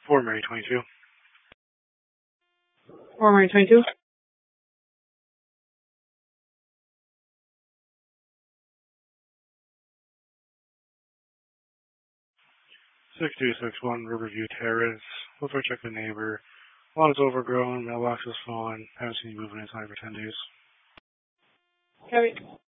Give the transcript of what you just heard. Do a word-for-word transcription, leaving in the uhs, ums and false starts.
four Mary twenty-two. four Mary twenty-two. six two six one Riverview Terrace. Look for check the neighbor. Lawn is overgrown, mailbox is fallen. Haven't seen you moving inside for ten days. Carry.